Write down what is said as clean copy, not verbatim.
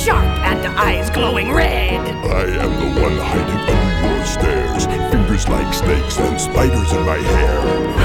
sharp and eyes glowing red. I am the one hiding under your stairs, fingers like snakes and spiders in my hair.